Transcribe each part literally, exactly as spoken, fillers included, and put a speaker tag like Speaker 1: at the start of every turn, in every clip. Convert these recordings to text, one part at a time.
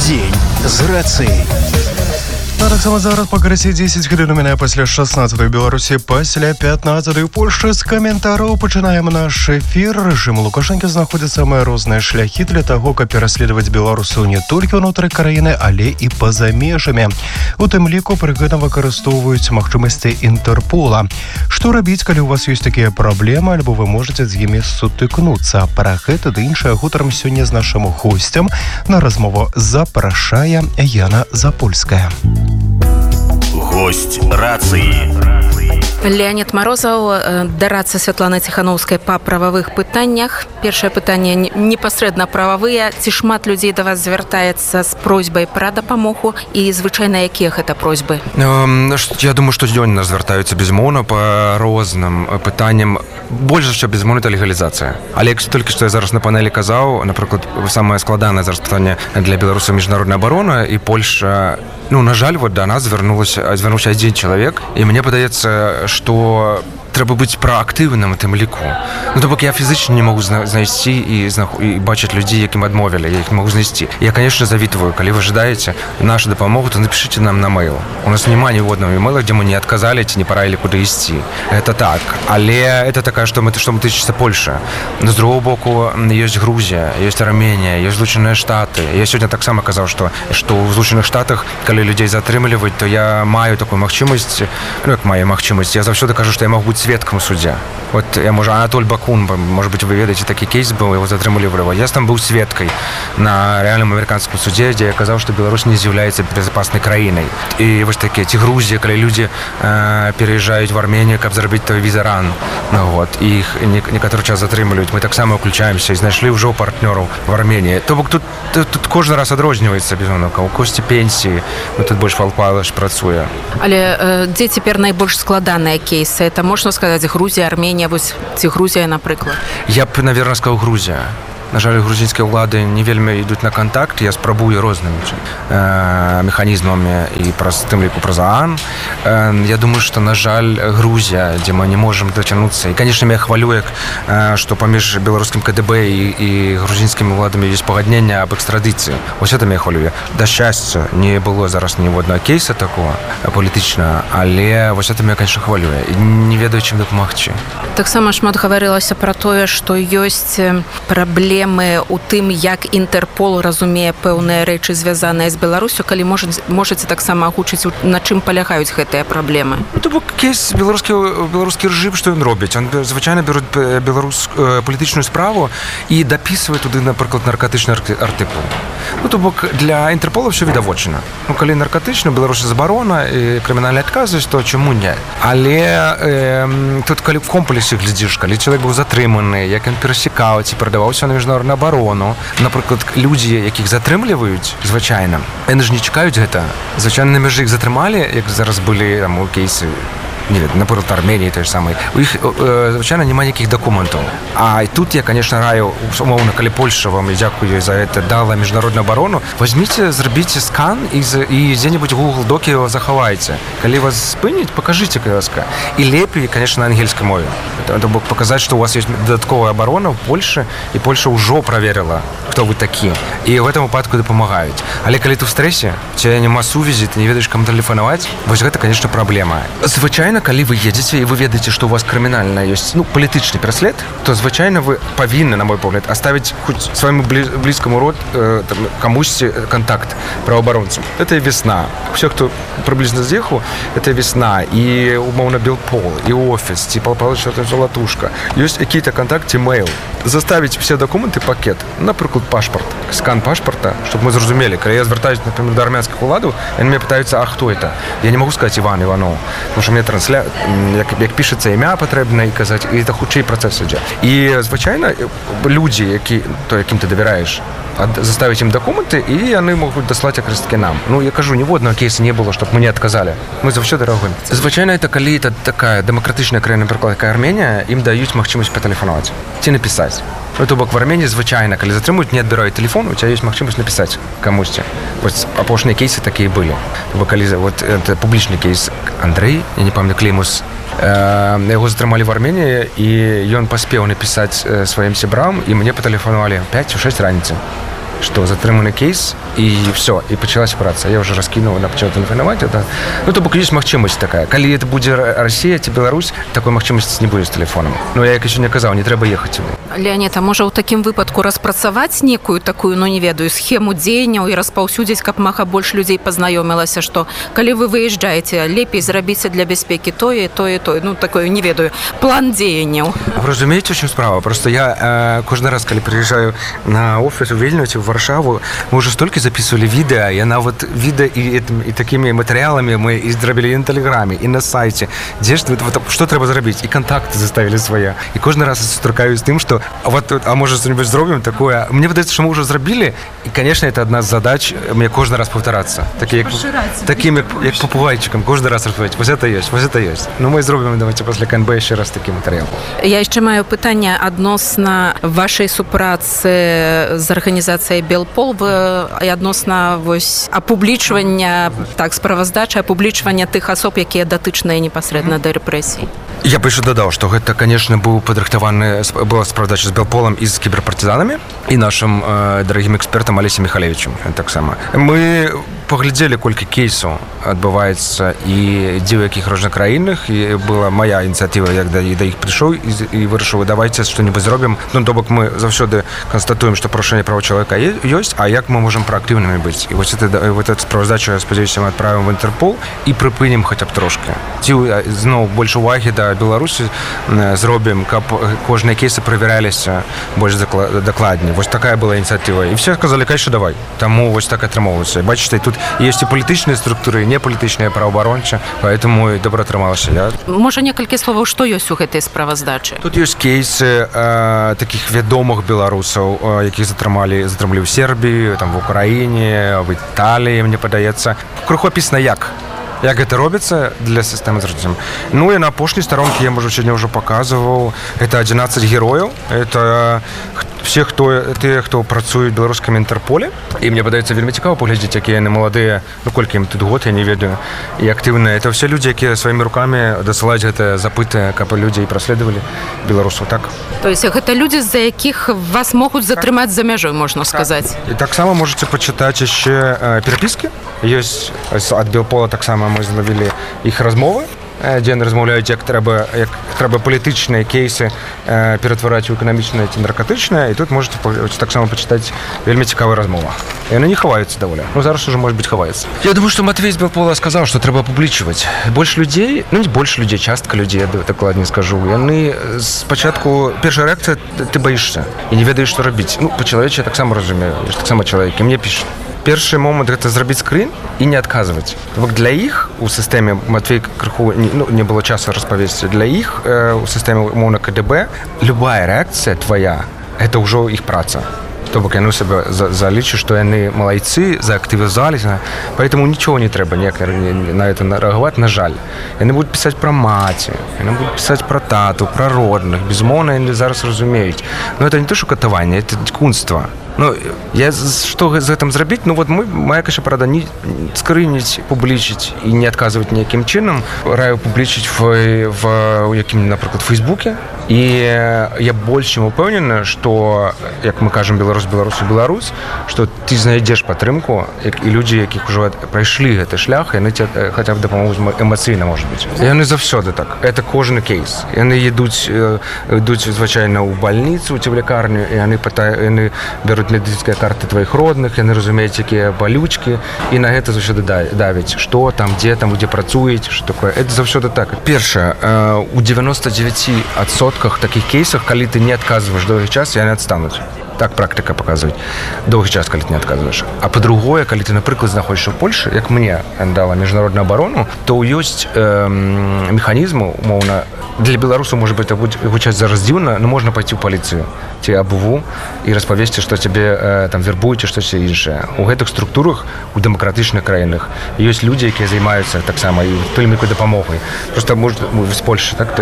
Speaker 1: Дзень з рацыяй. А таксама зараз па карасе дзесяць хвілін у мяне пасля шаснаццатай Беларусі, пасля пятнаццатай Польшчы. З каментараў пачынаем наш эфір. Рэжым Лукашэнкі знаходзіць самыя розныя шляхі для таго, каб пераследаваць беларусаў не толькі ўнутры краіны, але і па-за межамі. У тым ліку пры гэтым выкарыстоўваюць магчымасці Інтэрпола. Што рабіць, калі у вас ёсць такія праблемы, альбо вы можаце з імі сутыкнуцца? Пра гэта ды іншае гутарам сёння з нашым госцем. На размову запрашае Яна Запольская.
Speaker 2: Гость рацыі.
Speaker 3: Леонид Морозов, да рацыі Святланы Ціхановскай па прававых пытаннях. Першае пытанне непасрэдна прававыя. Ці шмат людзей да вас звяртаецца з просьбай пра дапамогу і звычайна якія гэта просьбы?
Speaker 4: Я думаю, што дзённа звяртаюцца безумоўна па розным пытанням. Больш за што безумоўна это легалізацыя. Але як толькі што я зараз на панелі казаў, напрыклад, самае складанае зараз пытанне для беларусаў міжнародная абарона і Польша. Ну, на жаль, вот до нас звярнулася звярнуўся адзін чалавек, і мне падаецца, што трэба быць праактыўным у тым ліку. Ну, то бок я фізычна не могу знайсці і, і бачыць людзей, якім адмовілі, я іх не могу знайсці. Я, конечно, завітваю, калі вы жадаеце нашу дапамогу, то напишите нам на мейл. У нас няма ніводнага мейла, дзе мы не адказалі ці не параілі куды ісці. Это так. Але это такая, што мы, што мы тычыцца Польша. Но з другого боку, ёсць Грузія, ёсць Арменія, ёсць Злучаныя Штаты. Я сёння таксама казаў, што, што ў Злучаных Штатах, калі людзей затрымліваюць, то я маю такую магчымасць, ну, як маю магчымасць, я заўсёды кажу, што я могу быць сведкам у судзе. Вот я, можа, Анатоль Бакун, может быть, вы ведаеце, такі кейс быў, его затрымалі в Рыва. Я там быў сведкай на рэальным амерыканскім судзе, дзе я казаў, што Беларусь не з'яўляецца безопаснай краінай. І вось такія, ці Грузія, калі людзі э, пераязджаюць в Арменію, каб зрабіць той візаран. Ну, вот, і іх некаторы час затрымліваюць. Мы таксама ўключаемся і знайшлі ўжо партнёраў в Арменії. То бок тут, тут, тут кожны раз адрозніваецца, безумоўна, у косці пенсіі, ну, тут больш Фалпалаш працуе.
Speaker 3: Але э, дзе цяпер найбольш складаныя кейсы? Это можна сказаць Грузія, Арменія, вось ці Грузія, напрыклад?
Speaker 4: Я б, наверное, сказаў Грузія. На жаль, грузінскія ўлады не вельмі ідуць на кантакт. Я спрабую рознымі э, механізмамі і праз тым ліку праз ААН. Э, я думаю, што, на жаль, Грузія, дзе мы не можам дацягнуцца. І, конечно, меня хвалюе, э, што паміж беларускім КДБ і, і грузінскімі ўладамі ёсць пагадненне аб экстрадыцыі. Вось это меня хвалюе. Да шчасця, не было зараз ніводнага кейса такого палітычнага, але вось это меня, конечно, хвалюе. І не ведаю, чым дапамагчы.
Speaker 3: Таксама шмат гаварылася пра тое, што ёсць праблемы у тым, як Інтэрпол разумее пэўныя рэчы, звязаныя з Беларусю, калі можаце таксама агучыць, на чым палягаюць гэтыя праблемы?
Speaker 4: То бок кейс беларускі, беларускі рэжым, што ён робіць? Он звычайна бяруць беларус, палітычную справу і дапісвае туды, напрыклад, наркатычны артыкул. Ну, то бок для Інтэрпола ўсё відавочна. Ну, калі наркатычна, Беларусі забарона і крымінальная адказнасць, то чаму не? Але э, тут калі в комплексе глядзіш, калі чалавек быў затрыманы, як ён перасекаў ці прадаваўся на міжнародную абарону, напрыклад, людзі, якіх затрымліваюць звычайна, яны ж не чакаюць гэта. Звычайна на мяжы іх затрымалі, як зараз былі там у кейсы, не ведаю, напрыклад, Арменії той ж самай. У іх, э, звычайна, няма ніякіх дакументаў. А і тут я, конечно, раю, умоўна, калі Польша вам, і дзякую за это, дала міжнародную абарону, возьмите, зрабіце скан і, і дзе-небудзь Google Докі його захавайце. Калі вас спыняць, покажите, калі ласка. І лепей, конечно, на ангельскай мове. Это бок показаць, што у вас ёсць дадатковая абарона в Польше, і Польша ўжо праверыла, хто вы такі. І ў гэтым выпадку дапамагаюць. Але калі ты ў стрэсе, ці няма сувязі, ты не ведаеш, каму тэлефанаваць, вось гэта, конечно, праблема. Звычайна, калі вы едзеце і вы ведаеце, што у вас крымінальна ёсць, ну, палітычны пераслед, то звычайна вы павінны, на мой погляд, оставить хоць свайму блізкаму род э, камусьці контакт праваабаронцам. Это весна. Все, хто прыблізна з'ехаў, это весна. І, умоўна, Белпол, і офіс, ці Палпалыч Золотушка. Ёсць які-то контакт, ці мейл. Заставіць все документы, пакет, напрыклад, пашпарт, скан пашпарта, чтобы мы зразумелі. Калі я звяртаюсь, например, до армянскіх уладаў, яны меня пытаюцца, а хто это? Я не могу сказать Иван Иванов, потому что мне трансля... як, як пішацца імя патрэбна і казаць, і это хутчэй працэс ідзе. І, звычайна, людзі, які, то, якім ты давяраеш, заставить им документы, и яны могут даслать якраз таки нам. Ну, я кажу, ніводного кейса не было, чтобы мы не отказали. Мы заўсёды рэагуем. Звычайна, это калі это такая дэмакратычная краіна, напрыклад, як Арменія, ім даюць магчымасць патэлефанаваць ці напісаць. Ну, то бок в Арменії, звычайна, калі затрымуюць, не адбіраюць тэлефон, у тебя есть магчымасць напісаць камусьці. Вось апошнія кейсы такія былі. То бок калі вот это публічны кейс Андрей, я не памятаю, Клеймус, яго затрымалі в Арменії, і ён паспеў напісаць сваім сябрам, і мне патэлефанавалі пяць-шэсць раніцы. что затрыманы кейс, и все, и почалась праца. Я уже раскинул, на почему тэлефанаваць. Это... Ну, то бок, есть магчымасць такая. Калі это будзе Россия ці Беларусь, такой магчымасці не будзе з тэлефонам. Но я, як еще не казаў, не трэба ехаць.
Speaker 3: Леонид, а можа ў такім выпадку распрацаваць некую такую, ну не ведаю, схему дзеянняў і распаўсюдзіць, каб мага больш людзей пазнаёмілася, што калі вы выязджаеце, лепей зрабіце для бяспекі тое, тое, тое, ну такое, не ведаю, план дзеянняў.
Speaker 4: Вы разумееце, у чым справа? Просто я э, кожны раз, калі приезжаю на офис у Вільнюсе, в Варшаву, мы уже столько записывали видео, я на вот видео и, и такими материалами мы и зробили и на Телеграме, и на сайте, где что, вот, что треба зробить, и контакты заставили свои. И каждый раз я сустракаюсь с тем, что вот, а может что-нибудь зробим такое. Мне выдается, что мы уже зробили, и, конечно, это одна из задач, мне каждый раз повтораться. Такие, таким, как, как попугайчиком, каждый раз рассказывать, вот это есть, вот это есть. Ну, мы зробим, давайте, после КНБ еще раз такие материалы.
Speaker 3: Я еще маю питання адносна вашей супрацы з арганізацыяй Белпол і адносна вось апублічвання, так, справаздачы, апублічвання тых асоб, якія датычныя непасрэдна да рэпрэсій.
Speaker 4: Я бы еще додал, что это, конечно, был подрыхтованы, была справдача с Белполом и с киберпартизанами, и нашим э, дорогим экспертом Олесем Михалевичем. Так само. Мы поглядели, колькі кейсаў адбываецца і дзе ў якіх розных краінах, і была моя ініцыятыва, як да, да іх прыйшоў і, і вырашыў, давайте што-небудзь зробім. Ну, то бок мы заўсёды канстатуем, што парушэнне прав чалавека ёсць, а як мы можам праактыўнымі быць. І вось это, вот эту справаздачу, я спадзяюся, мы адправім в Інтэрпол і прыпынем хаця б трошки. Ці зноў больш увагі да Беларусі зробім, каб кожныя кейсы правяраліся больш дакладней. Вось такая была ініцыятыва. І все сказалі, конечно, давай. Таму вось так атрымоўваецца. Бачыце, тут есть и политичные структуры, и неполітичные, правоабарончыя, поэтому и добра атрымалася. Я...
Speaker 3: Можа, некалькі словаў, што ёсць у гэтай справаздачы?
Speaker 4: Тут ёсць кейсы э, таких вядомых беларусаў, э, якіх затрымалі, затрымалі ў Сербіі, там, в Украіне, в Італіі, мне падаецца. Крыху апісана як. Як гэта робіцца для сістэмы з развіццем. Ну і на апошняй старонкі я, можа, сёння ўжо паказваў. Это адзінаццаць герояў. Это все, хто, тыя, хто працуюць у беларускім Інтэрполе. І мне падаецца вельмі цікава паглядзець, якія яны маладыя, ну колькі ім тут год, я не ведаю, і актыўныя. Это все людзі, якія сваімі рукамі дасылаюць гэтыя запыты, каб людзі прасследавалі беларусаў, так?
Speaker 3: То есть гэта людзі, з-за якіх вас могуць затрымаць за мяжой, можна сказаць.
Speaker 4: І таксама можаце пачытаць яшчэ э, перапіскі. Ёсць ад Белпола таксама мы зловілі іх размовы, дзе яны размаўляюць, як трэба, як трэба палітычныя кейсы э, ператвараць у эканамічныя ці наркатычныя, і тут можете таксама пачытаць вельмі цікавая размова. І яны не хаваюцца даволі. Ну, зараз уже, может быть, хаваецца. Я думаю, что Матвей з Белпола сказаў, што трэба апублічваць. Больш людзей, ну, не больш людзей, частка людзей, я дакладней скажу. Яны спачатку, першая рэакцыя, ты баішся і не ведаеш, што рабіць. Ну, па-чалавечы я таксама разумею, я ж таксама чалавек, і мне пішуць. Першы момант гэта зрабіць скрин і не адказваць. Бо для іх у сістэме Матвей крыху не, ну, не было часу распавесці. Для іх э, у сістэме умоўна КДБ любая рэакцыя твоя гэта ўжо іх праца. То бок яны себе залічу, што яны малайцы, заактывізаліся, поэтому нічого не трэба ніяк на это рэагаваць, на жаль. Яны будуць пісаць пра маці, яны будуць пісаць пра тату, пра родных, безумоўна, яны зараз разумеюць. Но это не то, што катаванне, это дзікунства. Ну, я што з гэтым зрабіць? Ну, вот мы, моя, конечно, парада, не скрыніць, публічыць і не адказваць ніякім чынам. Раю публічыць в, в, в якім, напрыклад, Фейсбуке. І я больш чым упэўнены, што, як мы кажам, Беларусь, Беларусь і Беларусь, што ты знайдзеш падтрымку, і людзі, якіх ужо прайшлі гэты шлях, яны тебе хаця б дапамогуць эмацыйна, можа быць. Яны заўсёды так. Это кожны кейс. Яны ідуць, ідуць звычайна ў бальніцу ці в лякарню, і яны, яны бяруць медыцынскія карты тваіх родных, яны разумеюць, якія балючкі, і на гэта заўсёды давяць, што там, дзе там, дзе працуюць, што такое. Это заўсёды так. Першае, у девяносто девять процентов таких кейсах, калі ты не адказваеш доўгі час, яны адстануць. Так практыка паказваюць. Доўгі час, калі ты не адказваеш. А па-другое, калі ты, напрыклад, знаходзішся ў Польшы, як мне дала міжнародную абарону, то ёсць э, механізмы, умоўна, для беларусаў, можа быць, гучаць зараз дзіўна, но можна пайти ў паліцыю ці абуву і распавесці, што цябе э, там вербуюць, штосьці іншае. У гэтых структурах, у дэмакратычных краінах ёсць людзі, якія займаюцца таксама і тыльнікай дапамогай. Просто можна з Польшы, так?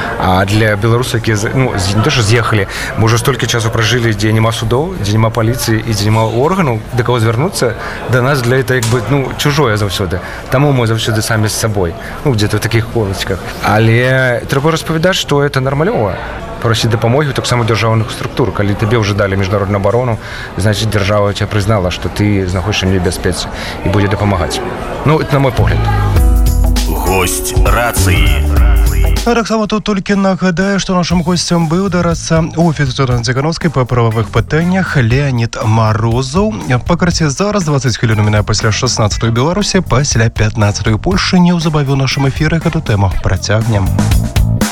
Speaker 4: А для беларусаў, якія, ну, не то, што з'ехалі, мы ўжо столькі часу пражылі, дзе няма судоў, дзе няма паліцыі і дзе няма органаў, да каго звярнуцца, да нас для этого, як бы, ну, чужое заўсёды. Таму мы заўсёды самі з сабой, ну, где-то в такіх колачках. Але трэба распавядаць, што это нармалёва. просіць дапамогі, таксама дзяржаўных структур. Калі табе ўжо далі міжнародную абарону, значыць, дзяржава цябе прызнала, што ты знаходзішся ў небяспецы і будзе дапамагаць. Ну, это на мой погляд.
Speaker 2: Гость рацыі.
Speaker 1: А таксама тут толькі нагадаю, што нашым госцем быў дарадца офісу Святланы Ціханаўскай па прававых пытаннях Леонід Марозаў. Пакарце зараз дваццаць хвілін мінае пасля шаснаццатай Беларусі, пасля пятнаццатай Польшчы. Неўзабаве ў нашым эфіры гэту тэму працягнем.